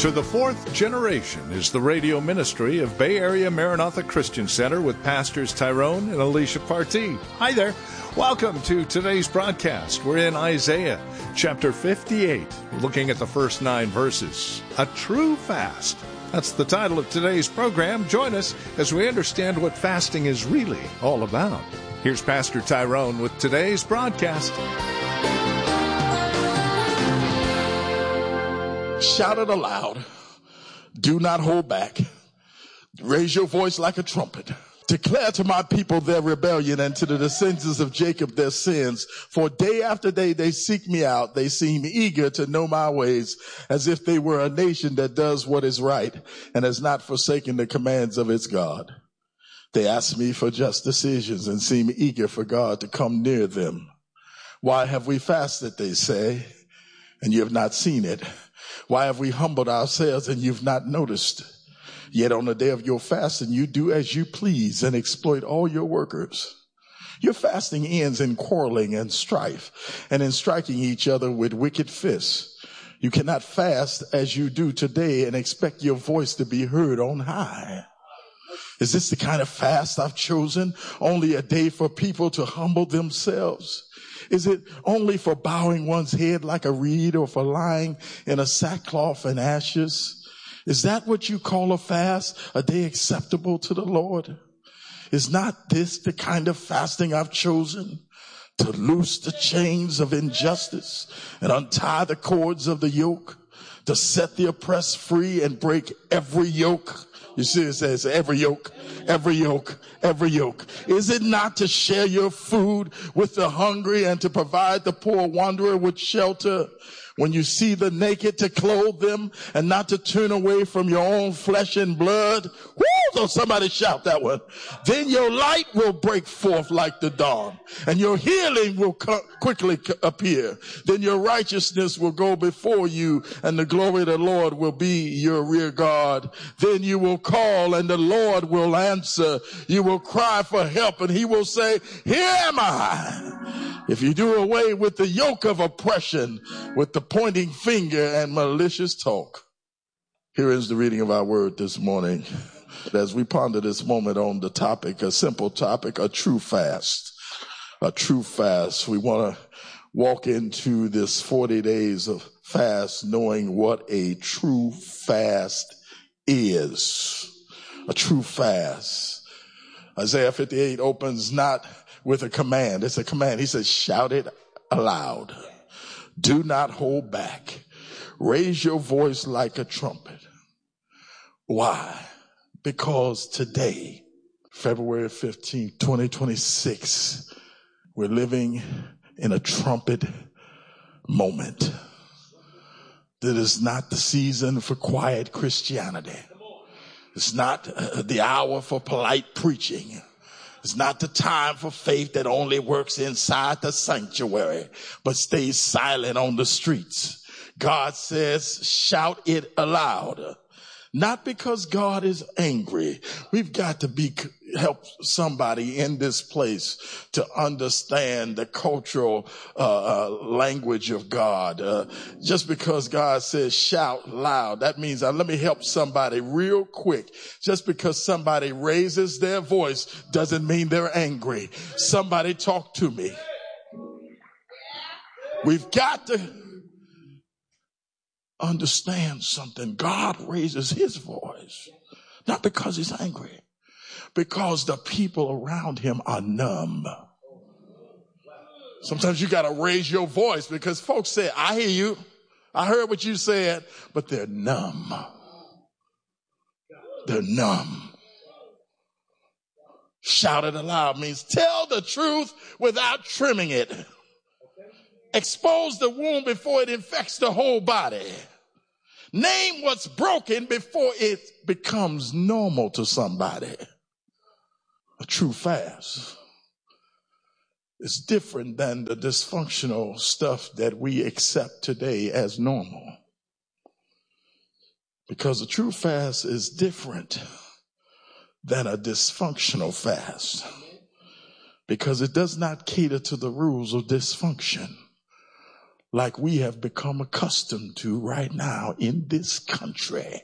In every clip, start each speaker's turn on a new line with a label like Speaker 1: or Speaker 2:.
Speaker 1: To the Fourth Generation is the radio ministry of Bay Area Maranatha Christian Center with Pastors Tyrone and Alicia Partee. Hi there. Welcome to today's broadcast. We're in Isaiah chapter 58, looking at the first 9 verses. A True Fast. That's the title of today's program. Join us as we understand what fasting is really all about. Here's Pastor Tyrone with today's broadcast.
Speaker 2: Shout it aloud. Do not hold back. Raise your voice like a trumpet. Declare to my people their rebellion and to the descendants of Jacob their sins. For day after day they seek me out. They seem eager to know my ways, as if they were a nation that does what is right and has not forsaken the commands of its God. They ask me for just decisions and seem eager for God to come near them. Why have we fasted, they say, and you have not seen it? Why have we humbled ourselves and you've not noticed? Yet on the day of your fasting, you do as you please and exploit all your workers. Your fasting ends in quarreling and strife and in striking each other with wicked fists. You cannot fast as you do today and expect your voice to be heard on high. Is this the kind of fast I've chosen? Only a day for people to humble themselves? Is it only for bowing one's head like a reed or for lying in a sackcloth and ashes? Is that what you call a fast, a day acceptable to the Lord? Is not this the kind of fasting I've chosen? To loose the chains of injustice and untie the cords of the yoke, to set the oppressed free and break every yoke. You see, it says every yoke, every yoke, every yoke. Is it not to share your food with the hungry and to provide the poor wanderer with shelter? When you see the naked, to clothe them and not to turn away from your own flesh and blood? Woo! So somebody shout that one. Then your light will break forth like the dawn and your healing will quickly appear. Then your righteousness will go before you and the glory of the Lord will be your rear guard. Then you will call and the Lord will answer. You will cry for help and he will say, here am I. If you do away with the yoke of oppression, with the pointing finger and malicious talk. Here is the reading of our word this morning. As we ponder this moment on the topic, a simple topic, a true fast. A true fast. We want to walk into this 40 days of fast knowing what a true fast is. A true fast. Isaiah 58 opens not with a command. It's a command. He says, shout it aloud. Do not hold back. Raise your voice like a trumpet. Why? Because today, February 15, 2026, we're living in a trumpet moment. That is not the season for quiet Christianity. It's not the hour for polite preaching. It's not the time for faith that only works inside the sanctuary, but stays silent on the streets. God says, shout it aloud. Not because God is angry. We've got to help somebody in this place to understand the cultural language of God. Just because God says shout loud, that means let me help somebody real quick. Just because somebody raises their voice doesn't mean they're angry. Somebody talk to me. We've got to understand something. God raises his voice, not because he's angry, because the people around him are numb. Sometimes you got to raise your voice because folks say, I hear you. I heard what you said, but they're numb. They're numb. Shout it aloud means tell the truth without trimming it. Expose the wound before it infects the whole body. Name what's broken before it becomes normal to somebody. A true fast is different than the dysfunctional stuff that we accept today as normal. Because a true fast is different than a dysfunctional fast. Because it does not cater to the rules of dysfunction. like we have become accustomed to right now in this country,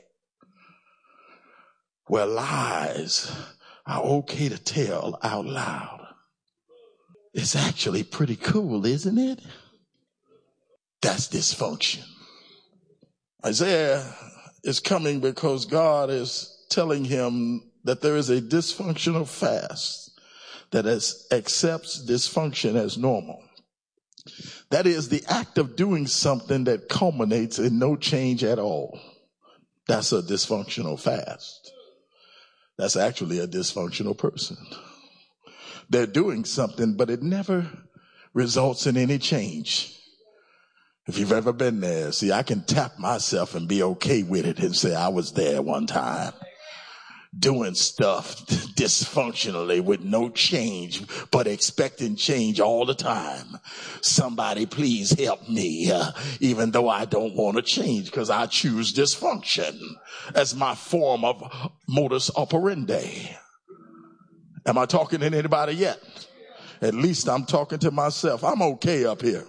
Speaker 2: where lies are okay to tell out loud. It's actually pretty cool, isn't it? That's dysfunction. Isaiah is coming because God is telling him that there is a dysfunctional fast that accepts dysfunction as normal. That is the act of doing something that culminates in no change at all. That's a dysfunctional fast. That's actually a dysfunctional person. They're doing something, but it never results in any change. If you've ever been there, see, I can tap myself and be okay with it and say I was there one time doing stuff dysfunctionally with no change, but expecting change all the time. Somebody please help me, even though I don't want to change, because I choose dysfunction as my form of modus operandi. Am I talking to anybody yet? At least I'm talking to myself. I'm okay up here.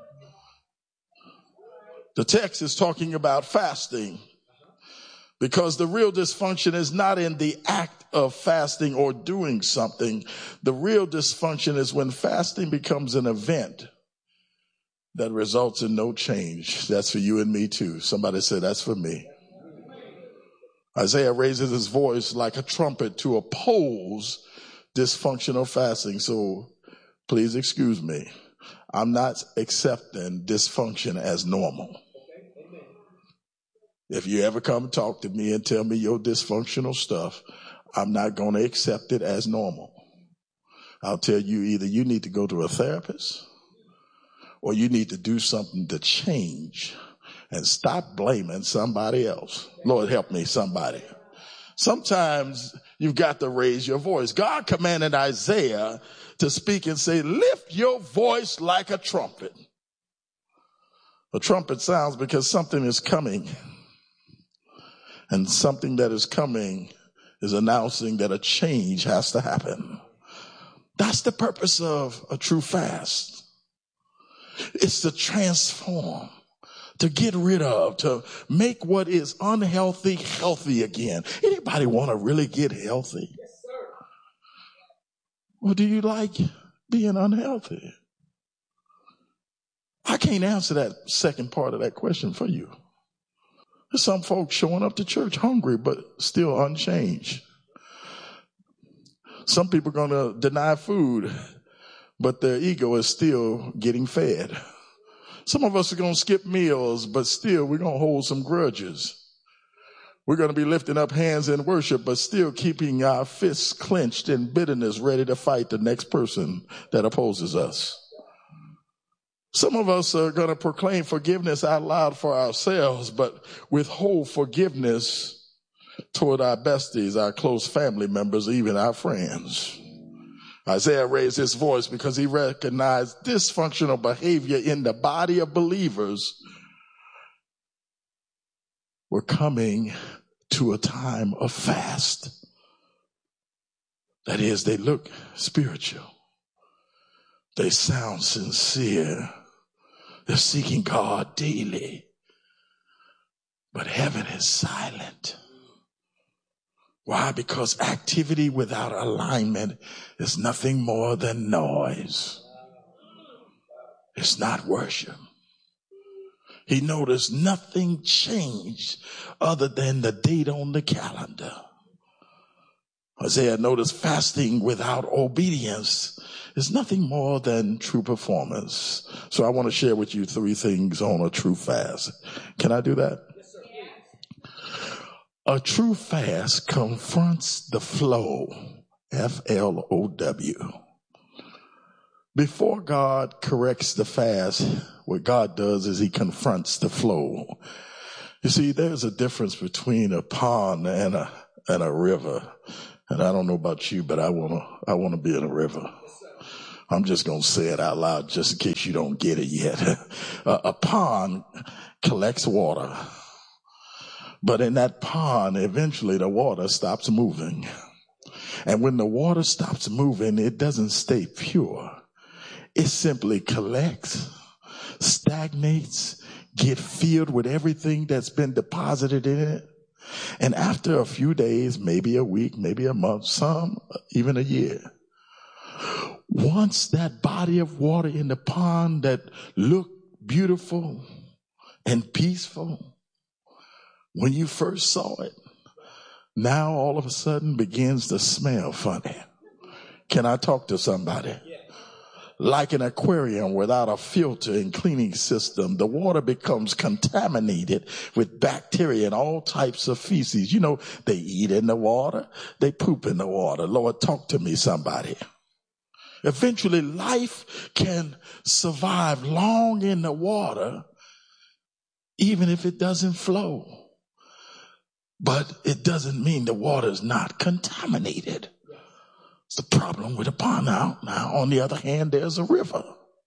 Speaker 2: The text is talking about fasting, because the real dysfunction is not in the act of fasting or doing something. The real dysfunction is when fasting becomes an event that results in no change. That's for you and me too. Somebody said, that's for me. Isaiah raises his voice like a trumpet to oppose dysfunctional fasting. So please excuse me. I'm not accepting dysfunction as normal. If you ever come talk to me and tell me your dysfunctional stuff, I'm not going to accept it as normal. I'll tell you, either you need to go to a therapist or you need to do something to change and stop blaming somebody else. Lord, help me, somebody. Sometimes you've got to raise your voice. God commanded Isaiah to speak and say, lift your voice like a trumpet. A trumpet sounds because something is coming. And something that is coming is announcing that a change has to happen. That's the purpose of a true fast. It's to transform, to get rid of, to make what is unhealthy healthy again. Anybody want to really get healthy? Yes, sir. Or do you like being unhealthy? I can't answer that second part of that question for you. There's some folks showing up to church hungry, but still unchanged. Some people are going to deny food, but their ego is still getting fed. Some of us are going to skip meals, but still we're going to hold some grudges. We're going to be lifting up hands in worship, but still keeping our fists clenched in bitterness, ready to fight the next person that opposes us. Some of us are going to proclaim forgiveness out loud for ourselves, but withhold forgiveness toward our besties, our close family members, even our friends. Isaiah raised his voice because he recognized dysfunctional behavior in the body of believers were coming to a time of fast. That is, they look spiritual. They sound sincere. They're seeking God daily. But heaven is silent. Why? Because activity without alignment is nothing more than noise. It's not worship. He noticed nothing changed other than the date on the calendar. Isaiah noticed fasting without obedience is nothing more than true performance. So I want to share with you 3 things on a true fast. Can I do that? Yes, sir. A true fast confronts the flow, F-L-O-W. Before God corrects the fast, what God does is he confronts the flow. You see, there's a difference between a pond and a river. And I don't know about you, but I want to be in a river. I'm just going to say it out loud just in case you don't get it yet. A pond collects water. But in that pond, eventually the water stops moving. And when the water stops moving, it doesn't stay pure. It simply collects stagnates, get filled with everything that's been deposited in it. And after a few days, maybe a week, maybe a month, some even a year, once that body of water in the pond that looked beautiful and peaceful when you first saw it, now all of a sudden begins to smell funny. Can I talk to somebody? Like an aquarium without a filter and cleaning system, the water becomes contaminated with bacteria and all types of feces. You know, they eat in the water, they poop in the water. Lord, talk to me, somebody. Eventually, life can survive long in the water, even if it doesn't flow. But it doesn't mean the water is not contaminated. It's the problem with a pond. Now, on the other hand, there's a river.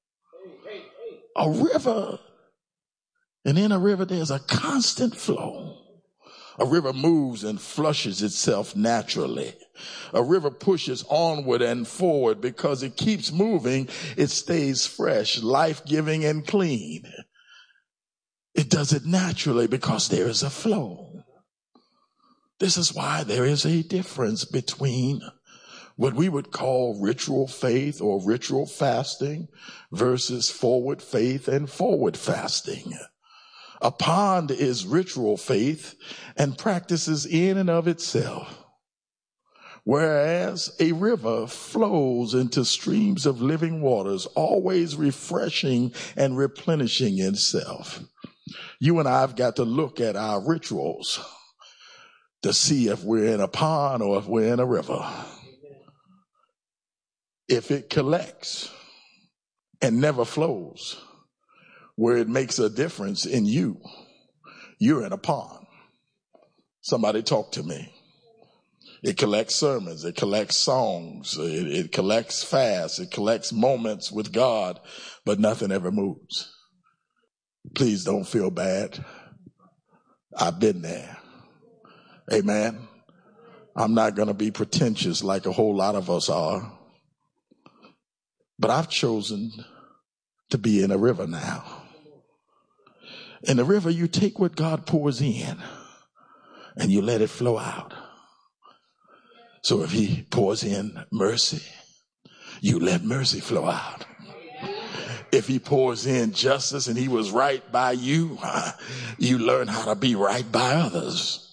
Speaker 2: A river. And in a river, there's a constant flow. A river moves and flushes itself naturally. A river pushes onward and forward because it keeps moving. It stays fresh, life-giving, and clean. It does it naturally because there is a flow. This is why there is a difference between what we would call ritual faith or ritual fasting versus forward faith and forward fasting. A pond is ritual faith and practices in and of itself, whereas a river flows into streams of living waters, always refreshing and replenishing itself. You and I have got to look at our rituals to see if we're in a pond or if we're in a river. If it collects and never flows, where it makes a difference in you, you're in a pond. Somebody talk to me. It collects sermons, it collects songs, it collects fasts, it collects moments with God, but nothing ever moves. Please don't feel bad. I've been there. Amen. I'm not going to be pretentious like a whole lot of us are. But I've chosen to be in a river now. In the river, you take what God pours in and you let it flow out. So if he pours in mercy, you let mercy flow out. If he pours in justice and he was right by you, you learn how to be right by others.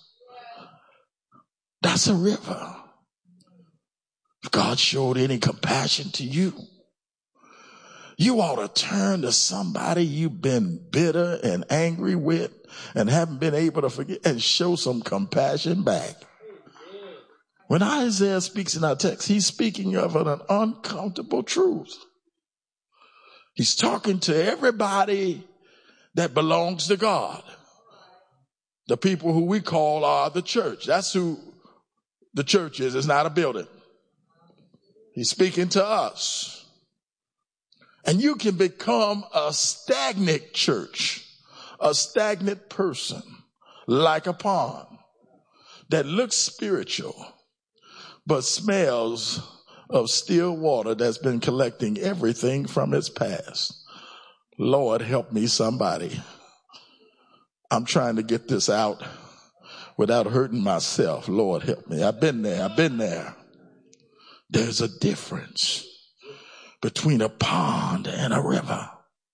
Speaker 2: That's a river. If God showed any compassion to you, you ought to turn to somebody you've been bitter and angry with and haven't been able to forget and show some compassion back. When Isaiah speaks in our text, he's speaking of an uncomfortable truth. He's talking to everybody that belongs to God. The people who we call are the church. That's who the church is. It's not a building. He's speaking to us. And you can become a stagnant church, a stagnant person, like a pond that looks spiritual, but smells of still water that's been collecting everything from its past. Lord, help me, somebody. I'm trying to get this out without hurting myself. Lord, help me. I've been there. There's a difference between a pond and a river.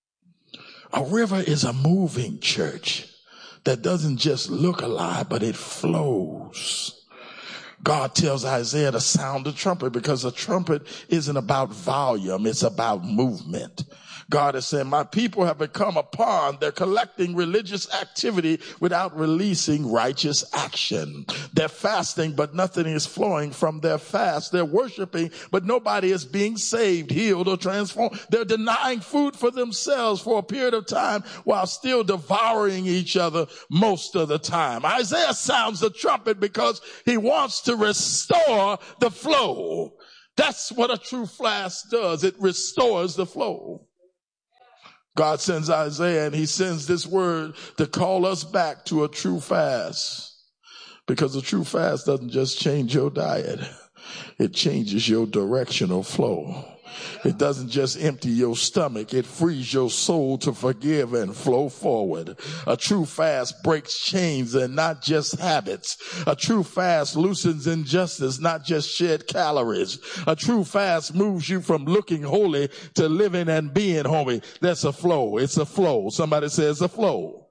Speaker 2: A river is a moving church that doesn't just look alive, but it flows. God tells Isaiah to sound the trumpet because a trumpet isn't about volume, it's about movement. God is saying, my people have become a pond. They're collecting religious activity without releasing righteous action. They're fasting, but nothing is flowing from their fast. They're worshiping, but nobody is being saved, healed, or transformed. They're denying food for themselves for a period of time while still devouring each other most of the time. Isaiah sounds the trumpet because he wants to restore the flow. That's what a true fast does. It restores the flow. God sends Isaiah and he sends this word to call us back to a true fast. Because a true fast doesn't just change your diet. It changes your directional flow. It doesn't just empty your stomach. It frees your soul to forgive and flow forward. A true fast breaks chains and not just habits. A true fast loosens injustice, not just shed calories. A true fast moves you from looking holy to living and being holy. That's a flow. It's a flow. Somebody says a flow.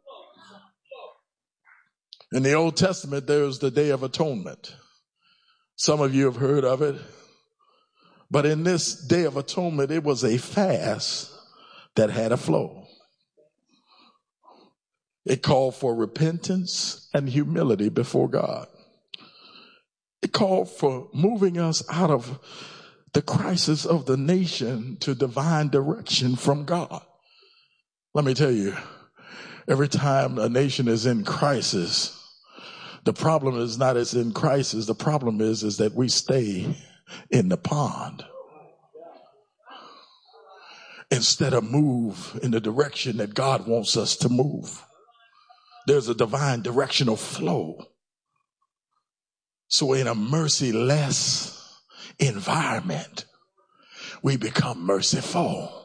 Speaker 2: In the Old Testament, there's the Day of Atonement. Some of you have heard of it. But in this Day of Atonement, it was a fast that had a flow. It called for repentance and humility before God. It called for moving us out of the crisis of the nation to divine direction from God. Let me tell you, every time a nation is in crisis, the problem is not it's in crisis. The problem is that we stay in the pond instead of move in the direction that God wants us to move. There's a divine directional flow. So in a merciless environment, we become merciful.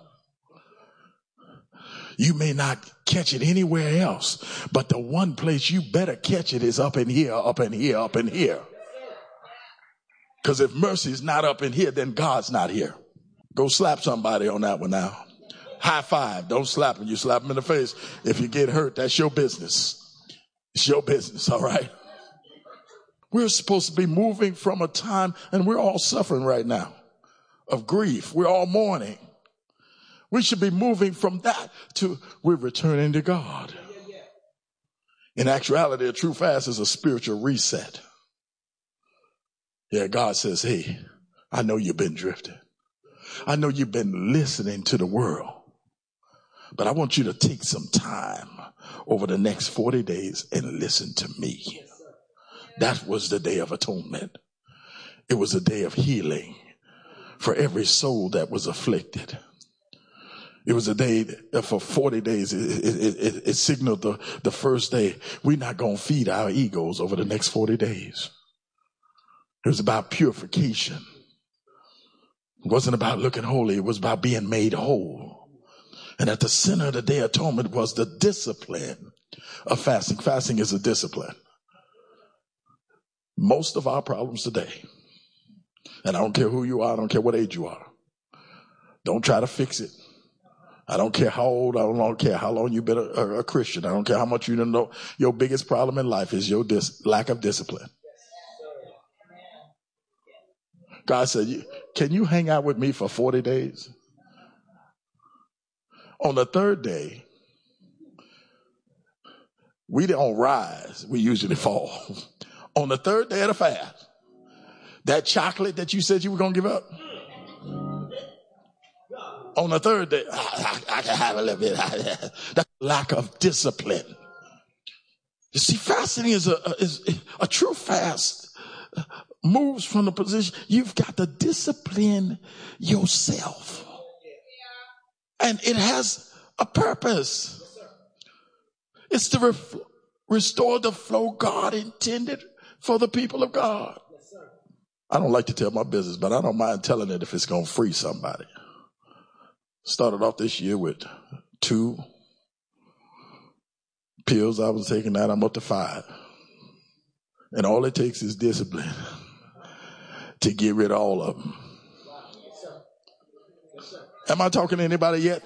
Speaker 2: You may not catch it anywhere else, but the one place you better catch it is up in here, up in here, up in here. Because if mercy's not up in here, then God's not here. Go slap somebody on that one now. High five. Don't slap them. You slap them in the face. If you get hurt, that's your business. It's your business, all right? We're supposed to be moving from a time, and we're all suffering right now, of grief. We're all mourning. We should be moving from that to we're returning to God. In actuality, a true fast is a spiritual reset. Yeah, God says, hey, I know you've been drifting. I know you've been listening to the world. But I want you to take some time over the next 40 days and listen to me. That was the Day of Atonement. It was a day of healing for every soul that was afflicted. It was a day that for 40 days, it signaled the first day, we're not going to feed our egos over the next 40 days. It was about purification. It wasn't about looking holy. It was about being made whole. And at the center of the Day of Atonement was the discipline of fasting. Fasting is a discipline. Most of our problems today, and I don't care who you are, I don't care what age you are, don't try to fix it. I don't care how old, I don't care how long you've been a Christian. I don't care how much you don't know. Your biggest problem in life is your lack of discipline. God said, can you hang out with me for 40 days? On the third day, we don't rise. We usually fall. On the third day of the fast, that chocolate that you said you were going to give up, on the third day, I can have a little bit. That's lack of discipline. You see, fasting is a true fast. Moves from the position. You've got to discipline yourself. And it has a purpose. It's to restore the flow God intended for the people of God. I don't like to tell my business, but I don't mind telling it if it's going to free somebody. Started off this year with 2 pills I was taking out. I'm up to 5. And all it takes is discipline to get rid of all of them. Am I talking to anybody yet?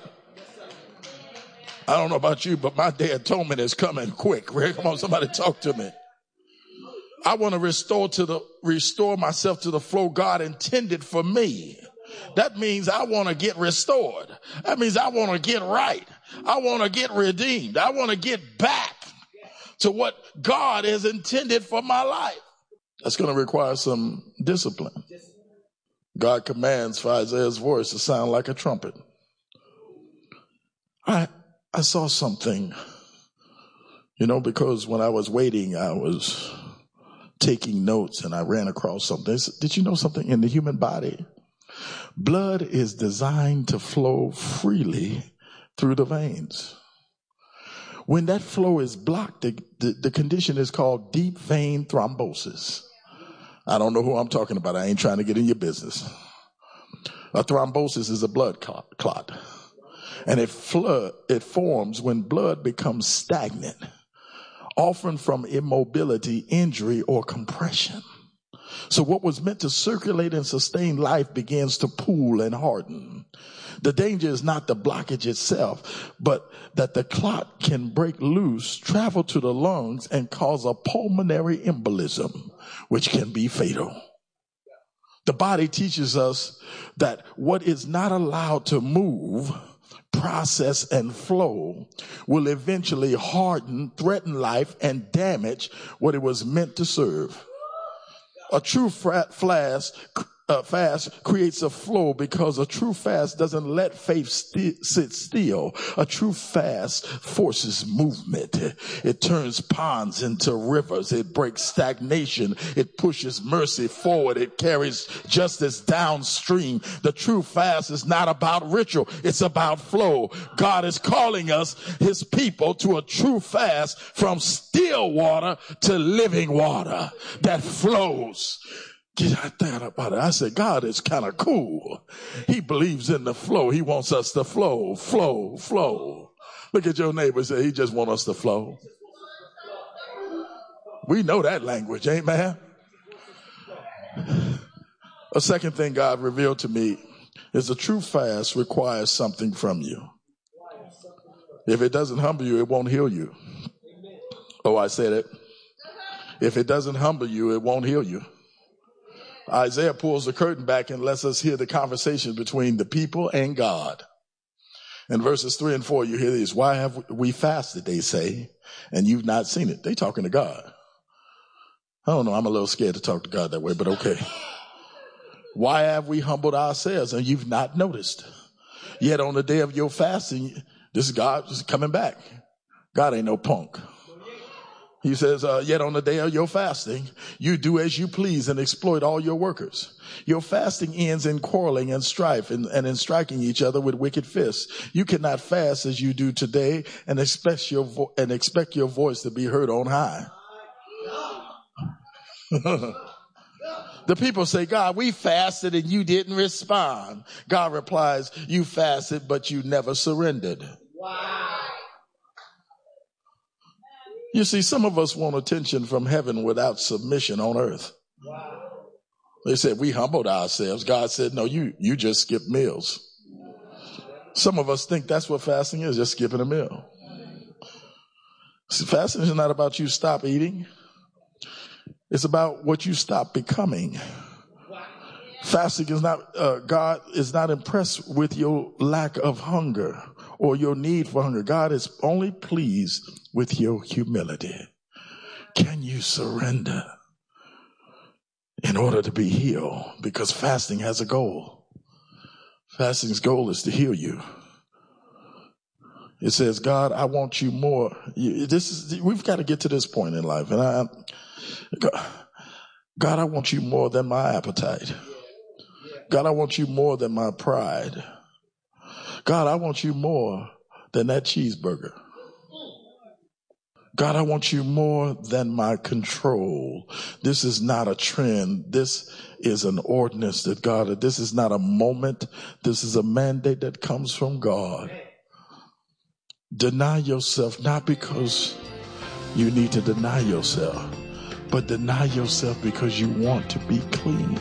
Speaker 2: I don't know about you, but my Day of Atonement is coming quick. Come on, somebody talk to me. I want to restore myself to the flow God intended for me. That means I want to get restored. That means I want to get right. I want to get redeemed. I want to get back to what God has intended for my life. That's going to require some discipline. God commands for Isaiah's voice to sound like a trumpet. I saw something, because when I was waiting, I was taking notes and I ran across something. Did you know something? In the human body, blood is designed to flow freely through the veins. When that flow is blocked, the condition is called deep vein thrombosis. I don't know who I'm talking about. I ain't trying to get in your business. A thrombosis is a blood clot. And it forms when blood becomes stagnant, often from immobility, injury, or compression. So what was meant to circulate and sustain life begins to pool and harden. The danger is not the blockage itself, but that the clot can break loose, travel to the lungs, and cause a pulmonary embolism, which can be fatal. The body teaches us that what is not allowed to move, process, and flow will eventually harden, threaten life, and damage what it was meant to serve. A true fast creates a flow because a true fast doesn't let faith sit still. A true fast forces movement. It turns ponds into rivers. It breaks stagnation. It pushes mercy forward. It carries justice downstream. The true fast is not about ritual. It's about flow. God is calling us, his people, to a true fast from still water to living water that flows. I thought about it. I said, God is kind of cool. He believes in the flow. He wants us to flow, flow, flow. Look at your neighbor and say, he just wants us to flow. We know that language, amen? A second thing God revealed to me is a true fast requires something from you. If it doesn't humble you, it won't heal you. Oh, I said it. If it doesn't humble you, it won't heal you. Isaiah pulls the curtain back and lets us hear the conversation between the people and God. In verses 3 and 4, you hear these. Why have we fasted, they say, and you've not seen it? They talking to God. I don't know. I'm a little scared to talk to God that way, but okay. Why have we humbled ourselves and you've not noticed? Yet on the day of your fasting, this is God is coming back. God ain't no punk. He says, yet on the day of your fasting, you do as you please and exploit all your workers. Your fasting ends in quarreling and strife and in striking each other with wicked fists. You cannot fast as you do today and expect your voice to be heard on high. The people say, God, we fasted and you didn't respond. God replies, you fasted, but you never surrendered. Wow. You see, some of us want attention from heaven without submission on earth. Wow. They said, we humbled ourselves. God said, no, you just skip meals. Some of us think that's what fasting is, just skipping a meal. See, fasting is not about you stop eating. It's about what you stop becoming. Fasting is not, God is not impressed with your lack of hunger or your need for hunger. God is only pleased with your humility. Can you surrender in order to be healed? Because fasting has a goal. Fasting's goal is to heal you. It says, God, I want you more. We've got to get to this point in life. And God, I want you more than my appetite. God, I want you more than my pride. God, I want you more than that cheeseburger. God, I want you more than my control. This is not a trend. This is an ordinance that God, this is not a moment. This is a mandate that comes from God. Deny yourself, not because you need to deny yourself, but deny yourself because you want to be clean.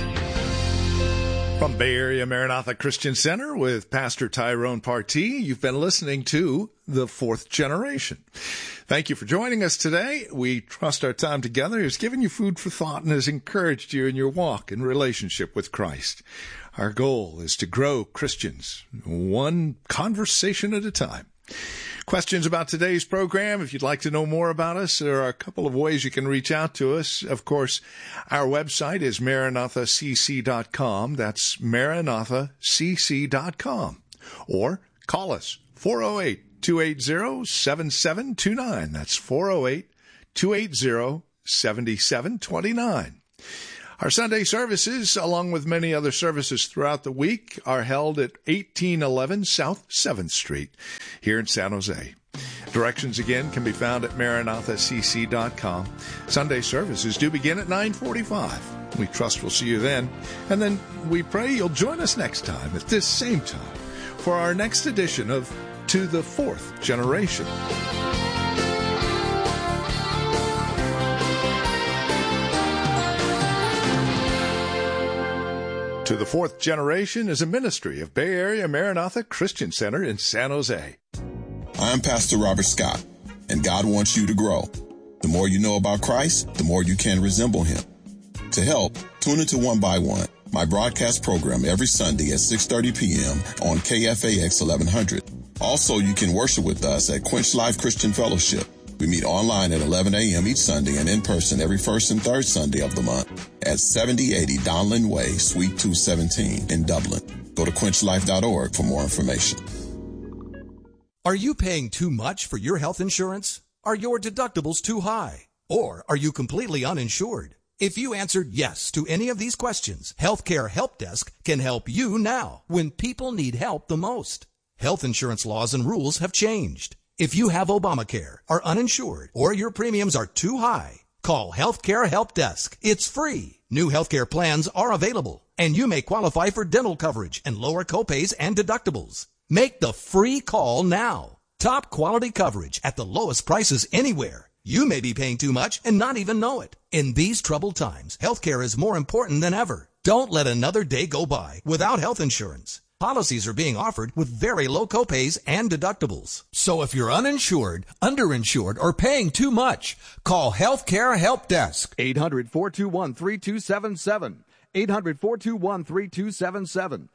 Speaker 1: From Bay Area Maranatha Christian Center with Pastor Tyrone Partee, you've been listening to The Fourth Generation. Thank you for joining us today. We trust our time together has given you food for thought and has encouraged you in your walk and relationship with Christ. Our goal is to grow Christians one conversation at a time. Questions about today's program? If you'd like to know more about us, there are a couple of ways you can reach out to us. Of course, our website is MaranathaCC.com. That's MaranathaCC.com. Or call us, 408-280-7729. That's 408-280-7729. Our Sunday services, along with many other services throughout the week, are held at 1811 South 7th Street here in San Jose. Directions again can be found at MaranathaCC.com. Sunday services do begin at 9:45. We trust we'll see you then. And then we pray you'll join us next time at this same time for our next edition of To the Fourth Generation. To the Fourth Generation is a ministry of Bay Area Maranatha Christian Center in San Jose.
Speaker 3: I'm Pastor Robert Scott, and God wants you to grow. The more you know about Christ, the more you can resemble Him. To help, tune into One by One, my broadcast program every Sunday at 6:30 p.m. on KFAX 1100. Also, you can worship with us at Quench Life Christian Fellowship. We meet online at 11 a.m. each Sunday and in person every first and third Sunday of the month at 7080 Donlin Way, Suite 217 in Dublin. Go to quenchlife.org for more information.
Speaker 4: Are you paying too much for your health insurance? Are your deductibles too high? Or are you completely uninsured? If you answered yes to any of these questions, Healthcare Help Desk can help you now when people need help the most. Health insurance laws and rules have changed. If you have Obamacare, are uninsured, or your premiums are too high, call Healthcare Help Desk. It's free. New healthcare plans are available, and you may qualify for dental coverage and lower copays and deductibles. Make the free call now. Top quality coverage at the lowest prices anywhere. You may be paying too much and not even know it. In these troubled times, healthcare is more important than ever. Don't let another day go by without health insurance. Policies are being offered with very low copays and deductibles. So if you're uninsured, underinsured, or paying too much, call Healthcare Help Desk.
Speaker 5: 800-421-3277. 800-421-3277.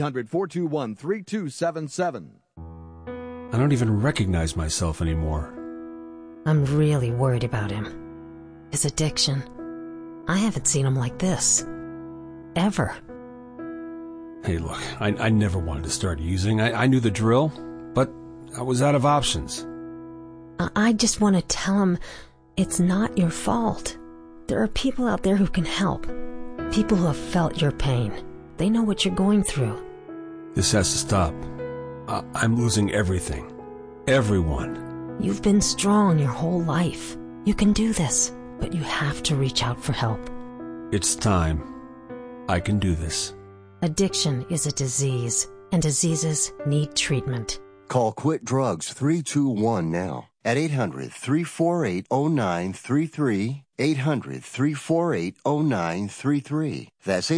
Speaker 5: 800-421-3277.
Speaker 6: I don't even recognize myself anymore.
Speaker 7: I'm really worried about him. His addiction. I haven't seen him like this. Ever.
Speaker 6: Hey, look, I never wanted to start using. I knew the drill, but I was out of options.
Speaker 7: I just want to tell him it's not your fault. There are people out there who can help. People who have felt your pain. They know what you're going through.
Speaker 6: This has to stop. I'm losing everything. Everyone.
Speaker 7: You've been strong your whole life. You can do this, but you have to reach out for help.
Speaker 6: It's time. I can do this.
Speaker 7: Addiction is a disease, and diseases need treatment.
Speaker 8: Call Quit Drugs 321 now at 800-348-0933, 800-348-0933. That's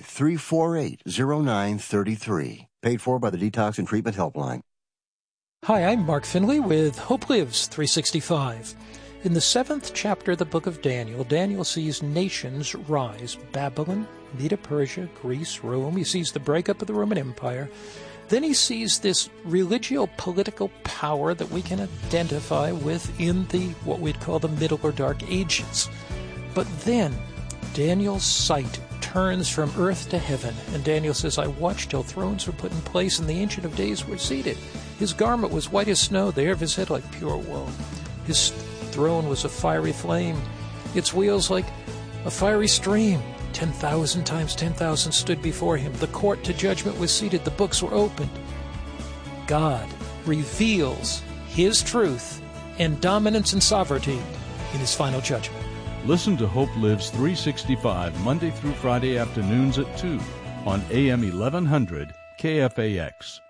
Speaker 8: 800-348-0933. Paid for by the Detox and Treatment Helpline.
Speaker 9: Hi, I'm Mark Finley with Hope Lives 365. In the 7th chapter of the book of Daniel, Daniel sees nations rise. Babylon, Medo-Persia, Greece, Rome. He sees the breakup of the Roman Empire. Then he sees this religio-political power that we can identify with in the what we'd call the Middle or Dark Ages. But then Daniel's sight turns from earth to heaven, and Daniel says, I watched till thrones were put in place and the Ancient of Days were seated. His garment was white as snow, the hair of his head like pure wool. His throne was a fiery flame, its wheels like a fiery stream. 10,000 times 10,000 stood before him. The court to judgment was seated. The books were opened. God reveals His truth and dominance and sovereignty in His final judgment.
Speaker 10: Listen to Hope Lives 365 Monday through Friday afternoons at 2 on AM 1100 KFAX.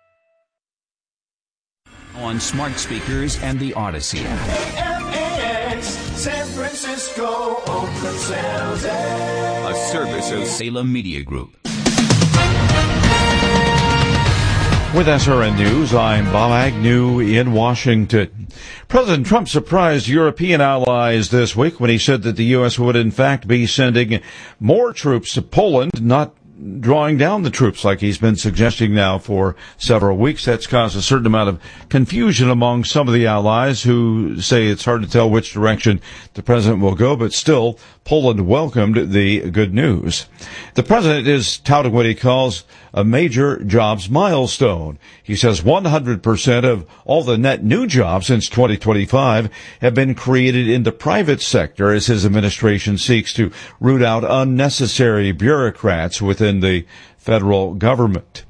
Speaker 11: On smart speakers and the Odyssey.
Speaker 12: KFAX, San Francisco, Oakland, San Jose.
Speaker 11: A service of Salem Media Group.
Speaker 13: With SRN News, I'm Bob Agnew in Washington. President Trump surprised European allies this week when he said that the U.S. would in fact be sending more troops to Poland, not drawing down the troops like he's been suggesting now for several weeks. That's caused a certain amount of confusion among some of the allies who say it's hard to tell which direction the president will go, but still, Poland welcomed the good news. The president is touting what he calls a major jobs milestone. He says 100% of all the net new jobs since 2025 have been created in the private sector as his administration seeks to root out unnecessary bureaucrats within the federal government.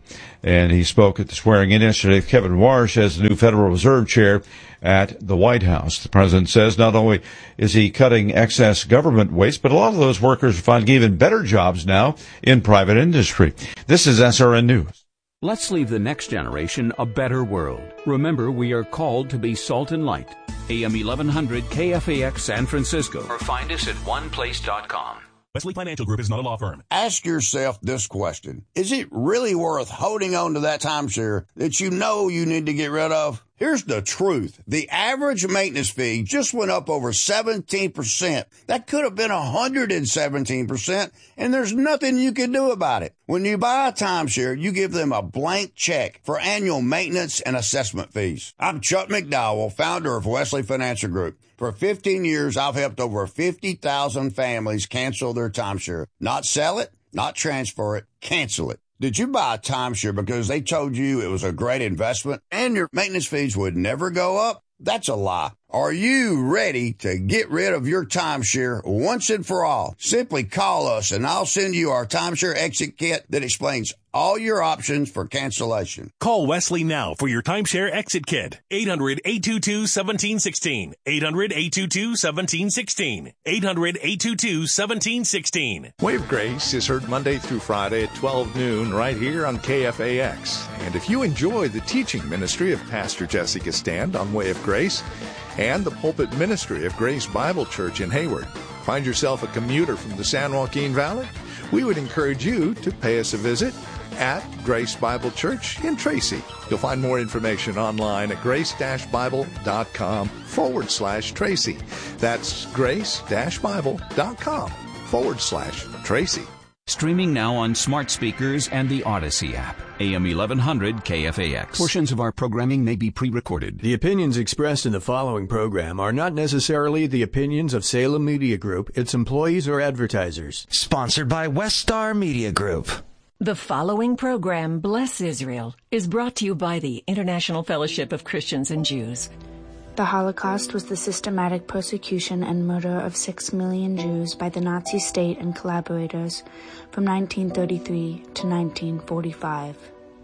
Speaker 13: And he spoke at the swearing-in yesterday of Kevin Warsh as the new Federal Reserve Chair at the White House. The president says not only is he cutting excess government waste, but a lot of those workers are finding even better jobs now in private industry. This is SRN News.
Speaker 11: Let's leave the next generation a better world. Remember, we are called to be salt and light. AM 1100 KFAX San Francisco. Or find us at oneplace.com.
Speaker 5: Wesley Financial Group is not a law firm.
Speaker 14: Ask yourself this question. Is it really worth holding on to that timeshare that you know you need to get rid of? Here's the truth. The average maintenance fee just went up over 17%. That could have been 117%, and there's nothing you can do about it. When you buy a timeshare, you give them a blank check for annual maintenance and assessment fees. I'm Chuck McDowell, founder of Wesley Financial Group. For 15 years, I've helped over 50,000 families cancel their timeshare. Not sell it, not transfer it, cancel it. Did you buy a timeshare because they told you it was a great investment and your maintenance fees would never go up? That's a lie. Are you ready to get rid of your timeshare once and for all? Simply call us and I'll send you our timeshare exit kit that explains all your options for cancellation.
Speaker 5: Call Wesley now for your timeshare exit kit. 800-822-1716. 800-822-1716. 800-822-1716.
Speaker 1: Way of Grace is heard Monday through Friday at 12 noon right here on KFAX. And if you enjoy the teaching ministry of Pastor Jessica Stand on Way of Grace and the pulpit ministry of Grace Bible Church in Hayward, find yourself a commuter from the San Joaquin Valley, we would encourage you to pay us a visit at Grace Bible Church in Tracy. You'll find more information online at grace-bible.com/Tracy. That's grace-bible.com/Tracy.
Speaker 11: Streaming now on smart speakers and the Odyssey app. AM 1100 KFAX. Portions of our programming may be pre-recorded.
Speaker 15: The opinions expressed in the following program are not necessarily the opinions of Salem Media Group, its employees, or advertisers.
Speaker 16: Sponsored by Westar Media Group.
Speaker 17: The following program, Bless Israel, is brought to you by the International Fellowship of Christians and Jews.
Speaker 18: The Holocaust was the systematic persecution and murder of 6 million Jews by the Nazi state and collaborators from 1933 to 1945.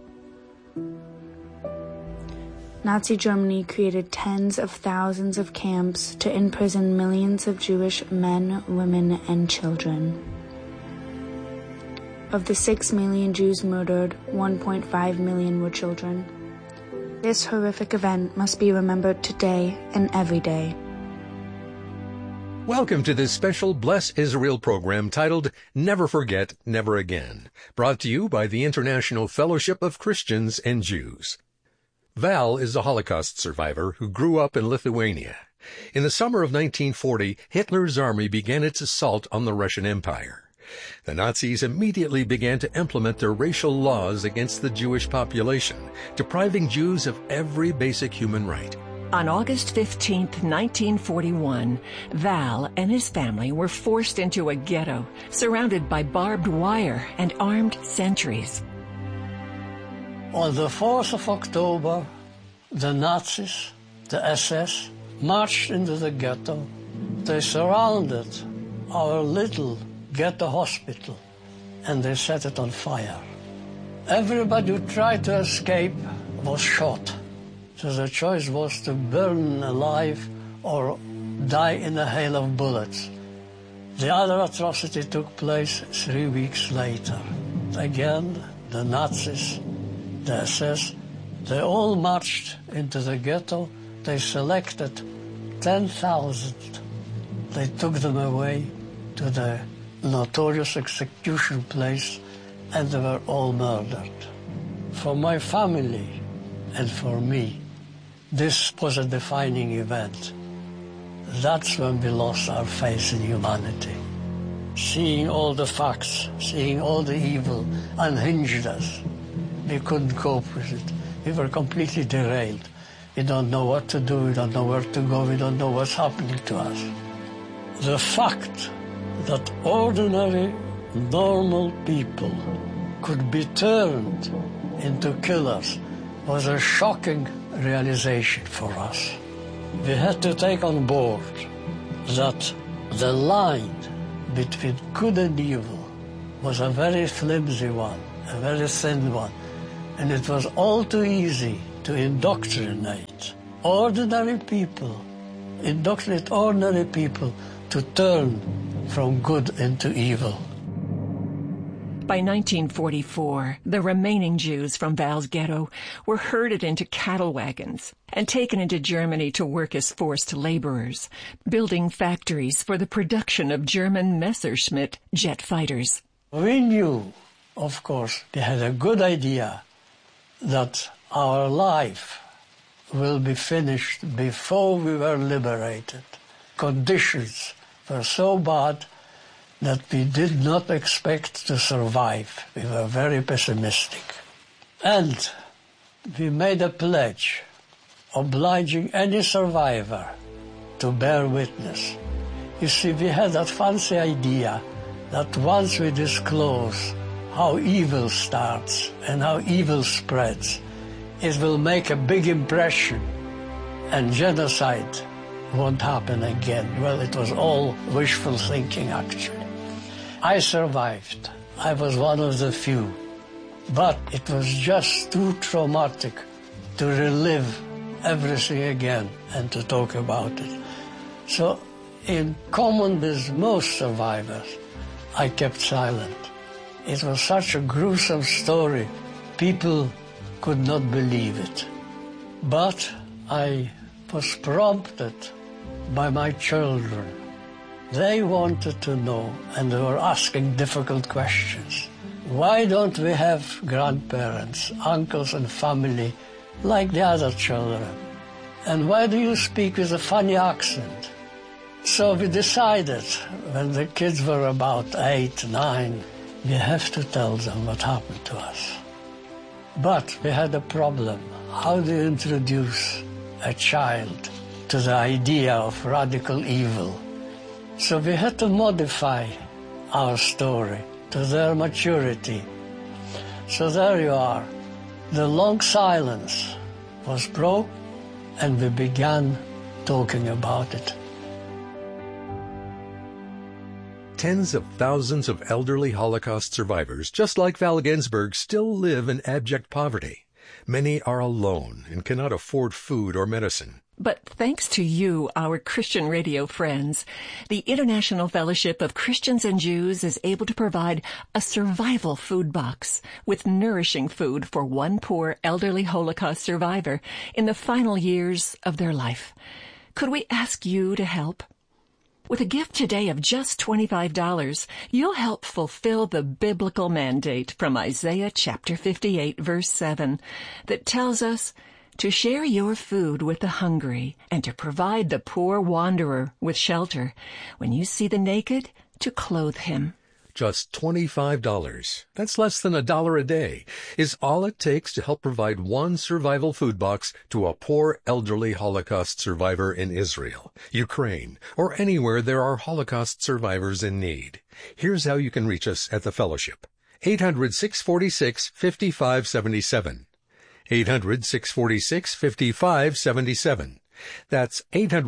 Speaker 18: Nazi Germany created tens of thousands of camps to imprison millions of Jewish men, women, and children. Of the 6 million Jews murdered, 1.5 million were children. This horrific event must be remembered today and every day.
Speaker 19: Welcome to this special Bless Israel program titled Never Forget, Never Again, brought to you by the International Fellowship of Christians and Jews. Val is a Holocaust survivor who grew up in Lithuania. In the summer of 1940, Hitler's army began its assault on the Russian Empire. The Nazis immediately began to implement their racial laws against the Jewish population, depriving Jews of every basic human right.
Speaker 17: On August 15, 1941, Val and his family were forced into a ghetto, surrounded by barbed wire and armed sentries.
Speaker 20: On the 4th of October, the Nazis, the SS, marched into the ghetto. They surrounded our little ghetto hospital, and they set it on fire. Everybody who tried to escape was shot. So the choice was to burn alive or die in a hail of bullets. The other atrocity took place 3 weeks later. Again, the Nazis, the SS, they all marched into the ghetto. They selected 10,000. They took them away to the notorious execution place, and they were all murdered. For my family and for me, this was a defining event. That's when we lost our faith in humanity. Seeing all the facts, seeing all the evil unhinged us. We couldn't cope with it. We were completely derailed. We don't know what to do, we don't know where to go, we don't know what's happening to us. The fact that ordinary, normal people could be turned into killers was a shocking realization for us. We had to take on board that the line between good and evil was a very flimsy one, a very thin one, And it was all too easy to indoctrinate ordinary people, to turn from good into evil.
Speaker 17: By 1944, the remaining Jews from Val's ghetto were herded into cattle wagons and taken into Germany to work as forced laborers, building factories for the production of German Messerschmitt jet fighters.
Speaker 20: We knew, of course, we had a good idea that our life will be finished before we were liberated. Conditions were so bad that we did not expect to survive. We were very pessimistic. And we made a pledge obliging any survivor to bear witness. You see, we had that fancy idea that once we disclose how evil starts and how evil spreads, it will make a big impression and genocide won't happen again. Well, it was all wishful thinking, actually. I survived. I was one of the few. But it was just too traumatic to relive everything again and to talk about it. So, in common with most survivors, I kept silent. It was such a gruesome story. People could not believe it. But I was prompted by my children. They wanted to know, and they were asking difficult questions. Why don't we have grandparents, uncles and family like the other children? And why do you speak with a funny accent? So we decided, when the kids were about 8, 9, we have to tell them what happened to us. But we had a problem. How do you introduce a child to the idea of radical evil? So we had to modify our story to their maturity. So there you are. The long silence was broke, and we began talking about it.
Speaker 19: Tens of thousands of elderly Holocaust survivors, just like Val Ginsberg, still live in abject poverty. Many are alone and cannot afford food or medicine.
Speaker 17: But thanks to you, our Christian radio friends, the International Fellowship of Christians and Jews is able to provide a survival food box with nourishing food for one poor elderly Holocaust survivor in the final years of their life. Could we ask you to help? With a gift today of just $25, you'll help fulfill the biblical mandate from Isaiah chapter 58, verse 7, that tells us to share your food with the hungry and to provide the poor wanderer with shelter. When you see the naked, to clothe him.
Speaker 19: Just $25, that's less than $1 a day, is all it takes to help provide one survival food box to a poor elderly Holocaust survivor in Israel, Ukraine, or anywhere there are Holocaust survivors in need. Here's how you can reach us at the Fellowship. 800-646-5577. 800-646-5577. That's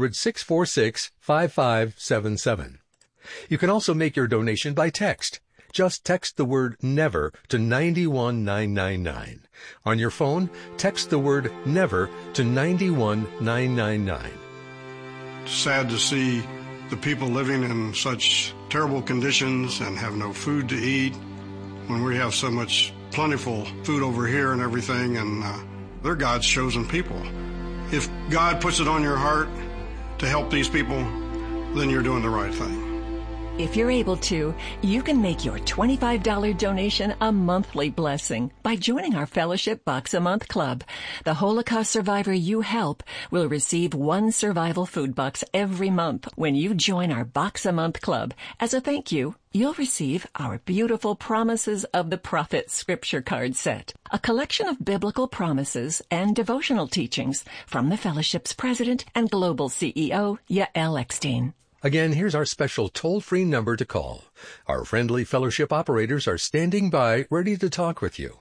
Speaker 19: 800-646-5577. You can also make your donation by text. Just text the word NEVER to 91999. On your phone, text the word NEVER to 91999.
Speaker 21: Sad to see the people living in such terrible conditions and have no food to eat when we have so much plentiful food over here and everything, and they're God's chosen people. If God puts it on your heart to help these people, then you're doing the right thing.
Speaker 17: If you're able to, you can make your $25 donation a monthly blessing by joining our Fellowship Box a Month Club. The Holocaust survivor you help will receive one survival food box every month when you join our Box a Month Club. As a thank you, you'll receive our beautiful Promises of the Prophet scripture card set, a collection of biblical promises and devotional teachings from the Fellowship's president and global CEO, Yael Eckstein.
Speaker 19: Again, here's our special toll-free number to call. Our friendly Fellowship operators are standing by, ready to talk with you.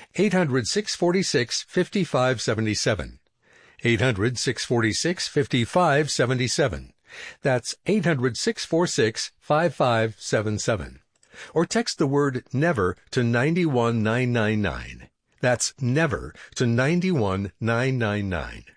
Speaker 19: 800-646-5577. 800-646-5577. That's 800-646-5577. Or text the word NEVER to 91999. That's NEVER to 91999.